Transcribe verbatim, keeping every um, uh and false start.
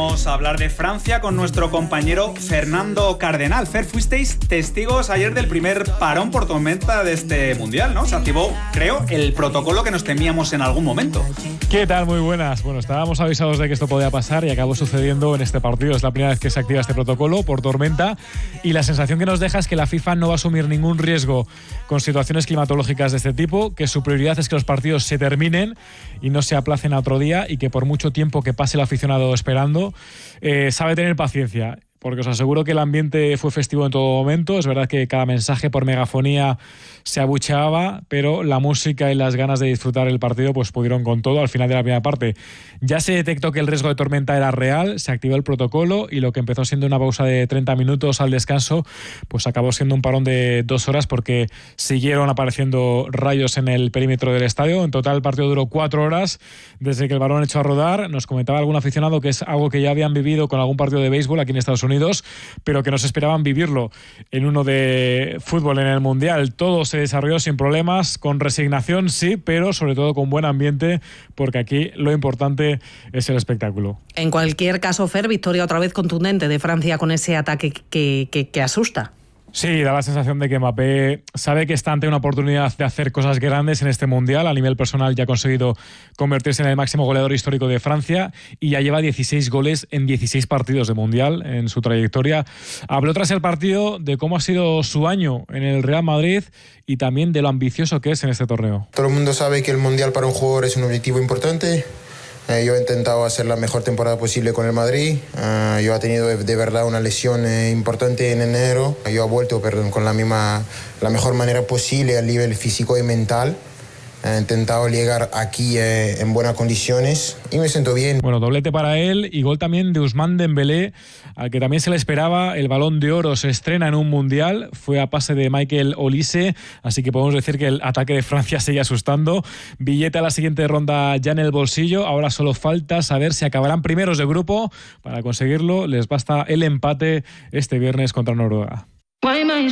Vamos a hablar de Francia con nuestro compañero Fernando Cardenal. Fer, fuisteis testigos ayer del primer parón por tormenta de este Mundial, ¿no? Se activó, creo, el protocolo que nos temíamos en algún momento. ¿Qué tal? Muy buenas. Bueno, estábamos avisados de que esto podía pasar y acabó sucediendo en este partido. Es la primera vez que se activa este protocolo por tormenta y la sensación que nos deja es que la FIFA no va a asumir ningún riesgo con situaciones climatológicas de este tipo, que su prioridad es que los partidos se terminen y no se aplacen a otro día y que por mucho tiempo que pase el aficionado esperando, eh, sabe tener paciencia. Porque os aseguro que el ambiente fue festivo en todo momento. Es verdad que cada mensaje por megafonía se abucheaba, pero la música y las ganas de disfrutar el partido pues pudieron con todo al final de la primera parte. Ya se detectó que el riesgo de tormenta era real, se activó el protocolo y lo que empezó siendo una pausa de treinta minutos al descanso, pues acabó siendo un parón de dos horas porque siguieron apareciendo rayos en el perímetro del estadio. En total el partido duró cuatro horas desde que el balón echó a rodar. Nos comentaba algún aficionado que es algo que ya habían vivido con algún partido de béisbol aquí en Estados Unidos Unidos, pero que no se esperaban vivirlo en uno de fútbol en el Mundial. Todo se desarrolló sin problemas, con resignación sí, pero sobre todo con buen ambiente, porque aquí lo importante es el espectáculo. En cualquier caso, Fer, victoria otra vez contundente de Francia con ese ataque que, que, que asusta. Sí, da la sensación de que Mbappé sabe que está ante una oportunidad de hacer cosas grandes en este Mundial. A nivel personal ya ha conseguido convertirse en el máximo goleador histórico de Francia y ya lleva dieciséis goles en dieciséis partidos de Mundial en su trayectoria. Habló tras el partido de cómo ha sido su año en el Real Madrid y también de lo ambicioso que es en este torneo. Todo el mundo sabe que el Mundial para un jugador es un objetivo importante. Eh, yo he intentado hacer la mejor temporada posible con el Madrid. Uh, yo he tenido de, de verdad una lesión eh, importante en enero. Yo he vuelto, perdón, con la misma, la mejor manera posible a nivel físico y mental. He intentado llegar aquí eh, en buenas condiciones y me siento bien. Bueno, doblete para él y gol también de Ousmane Dembélé, al que también se le esperaba. El Balón de Oro se estrena en un Mundial, fue a pase de Michael Olise, así que podemos decir que el ataque de Francia sigue asustando. Billete a la siguiente ronda ya en el bolsillo, ahora solo falta saber si acabarán primeros de grupo. Para conseguirlo les basta el empate este viernes contra Noruega.